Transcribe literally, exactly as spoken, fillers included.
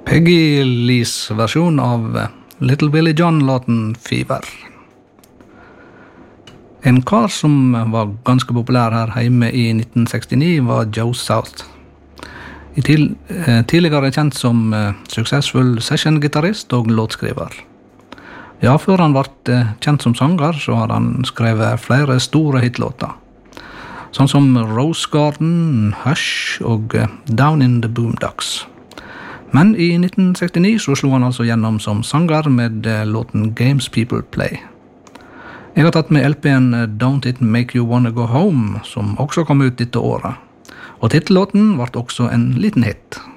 Peggy Lees versjon av Little Billy John-låten Fever. En kar som var ganske populær her hjemme i nitten sekstini var Joe South. I til, eh, tidligere kjent som eh, suksessfull session-gitarrist og låtskriver. Ja, før han ble eh, kjent som sanger, så har han skrevet flere store hitlåter. Sånn som Rose Garden, Hush og eh, Down in the Boondocks. Men i nitten sekstini så slo han altså gjennom som sanger med eh, låten Games People Play. Jeg har tatt med L P-en Don't It Make You Wanna Go Home, som også kom ut dette året. Og titellåten ble også en liten hit.